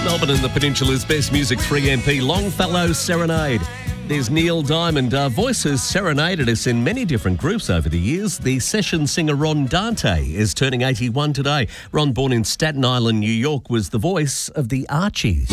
Melbourne and the Peninsula's best music 3MP Longfellow Serenade. There's Neil Diamond. Voice has serenaded us in many different groups over the years. The session singer Ron Dante is turning 81 today. Ron, born in Staten Island, New York, was the voice of the Archies.